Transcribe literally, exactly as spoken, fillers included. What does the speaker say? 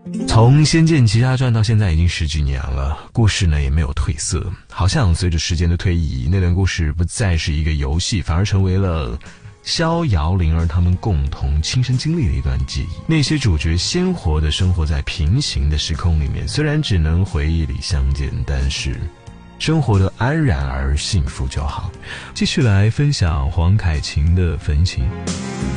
从《仙剑奇侠传》到现在已经十几年了，故事呢也没有褪色，好像随着时间的推移，那段故事不再是一个游戏，反而成为了逍遥灵儿他们共同亲身经历的一段记忆。那些主角鲜活地生活在平行的时空里面，虽然只能回忆里相见，但是生活的安然而幸福就好。继续来分享黄凯芹的焚情。